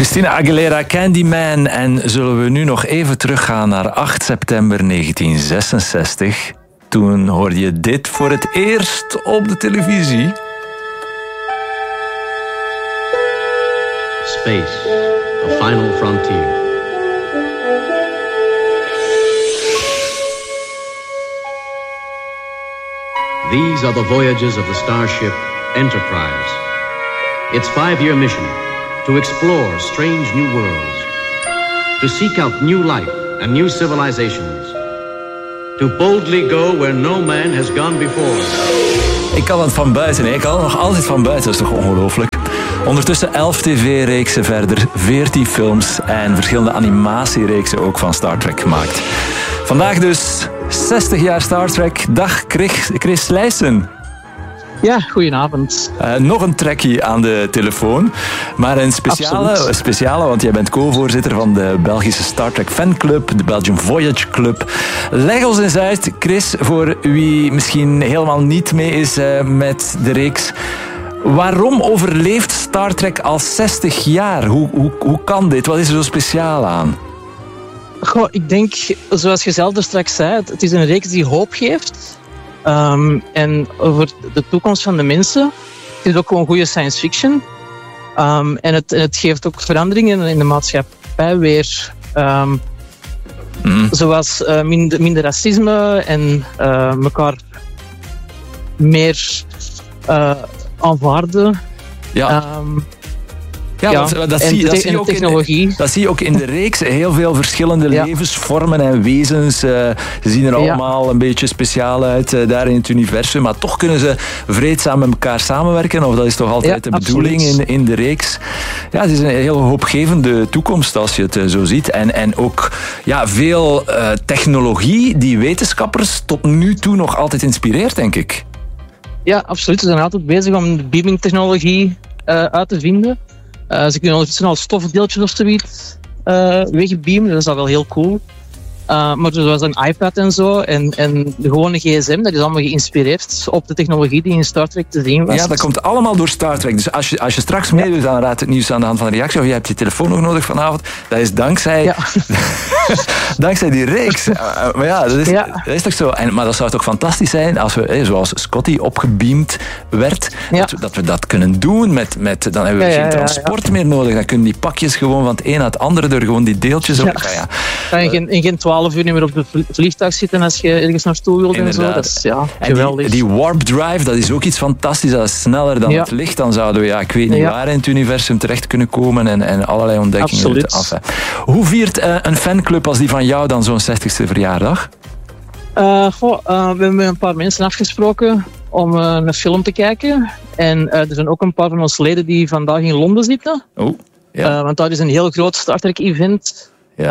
Christina Aguilera, Candyman. En zullen we nu nog even teruggaan naar 8 september 1966. Toen hoorde je dit voor het eerst op de televisie. Space, a final frontier. These are the voyages of the starship Enterprise. Its 5-year mission: to explore strange new worlds, to seek out new life and new civilizations, to boldly go where no man has gone before. Ik kan het van buiten, ik kan het nog altijd van buiten, dat is toch ongelooflijk. Ondertussen 11 tv-reeksen verder, 14 films en verschillende animatiereeksen ook van Star Trek gemaakt. Vandaag dus 60 jaar Star Trek. Dag Chris Leijsen. Ja, goedenavond. Nog een trekkie aan de telefoon, maar een speciale, want jij bent co-voorzitter van de Belgische Star Trek fanclub, de Belgian Voyage Club. Leg ons eens uit, Chris, voor wie misschien helemaal niet mee is met de reeks. Waarom overleeft Star Trek al 60 jaar? Hoe kan dit? Wat is er zo speciaal aan? Goh, ik denk, zoals je zelf er straks zei, het is een reeks die hoop geeft. En over de toekomst van de mensen. Het is ook gewoon goede science fiction. En het geeft ook veranderingen in de maatschappij weer. Zoals minder racisme en elkaar meer aanvaarden. Ja. Dat zie je ook in de reeks. Heel veel verschillende levensvormen en wezens. Ze zien er allemaal een beetje speciaal uit daar in het universum. Maar toch kunnen ze vreedzaam met elkaar samenwerken. Of dat is toch altijd de bedoeling in de reeks. Ja, het is een heel hoopgevende toekomst als je het zo ziet. En ook veel technologie die wetenschappers tot nu toe nog altijd inspireert, denk ik. Ja, absoluut. Ze zijn altijd bezig om de beaming-technologie uit te vinden. Ze kunnen ondertussen al stofdeeltjes of zoiets wegbeamen. Dat is al wel heel cool. Maar zoals een iPad en zo en de gewone gsm, dat is allemaal geïnspireerd op de technologie die in Star Trek te zien was. Ja, dat komt allemaal door Star Trek. Dus als je straks meedoet aan Raad het Nieuws aan de hand van de reactie, of je hebt je telefoon nog nodig vanavond, dat is dankzij die reeks. Maar ja, dat is toch zo. Maar dat zou toch fantastisch zijn als we, zoals Scotty opgebeamd werd, dat we dat kunnen doen. Dan hebben we geen transport meer nodig. Dan kunnen die pakjes gewoon van het een naar het andere door gewoon die deeltjes op. En geen 12 uur niet meer op het vliegtuig zitten als je ergens naartoe wilt en zo. Dat is geweldig. Die warp drive, dat is ook iets fantastisch. Dat is sneller dan het licht. Dan zouden we, ik weet niet waar in het universum terecht kunnen komen en allerlei ontdekkingen af. Hoe viert een fanclub als die van jou dan zo'n 60ste verjaardag? We hebben met een paar mensen afgesproken om een film te kijken. En er zijn ook een paar van ons leden die vandaag in Londen zitten. Want daar is een heel groot Star Trek event.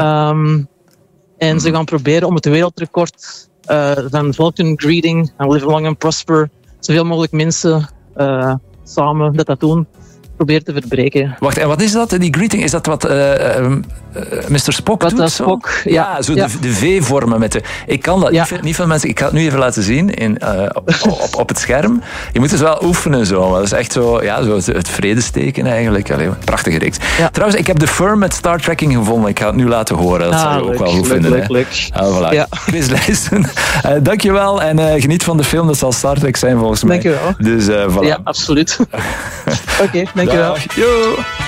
En ze gaan proberen om het wereldrecord van Vulcan Greeting en Live Long and Prosper, zoveel mogelijk mensen samen dat doen, proberen te verbreken. Wacht, en wat is dat? Die greeting, is dat wat Mr. Spock doet? Spock, de V-vormen met de... Ik kan dat niet veel mensen... Ik ga het nu even laten zien op het scherm. Je moet het wel oefenen zo. Maar dat is echt zo het vredesteken eigenlijk. Allee, prachtige reeks. Ja. Trouwens, ik heb de firm met Star Trekking gevonden. Ik ga het nu laten horen. Dat zou je ook wel goed vinden. Leuk. Voilà. Ja. Chris Leijsen, dankjewel. En geniet van de film. Dat zal Star Trek zijn volgens mij. Dankjewel. Dus voilà. Ja, absoluut. Oké, dankjewel. Yo.